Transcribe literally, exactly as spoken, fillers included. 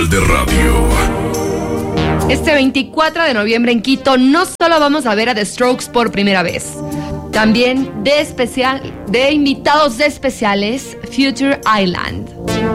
Nacional de Radio. Este veinticuatro de noviembre en Quito no solo vamos a ver a The Strokes por primera vez, también de especial, de invitados especiales, Future Island.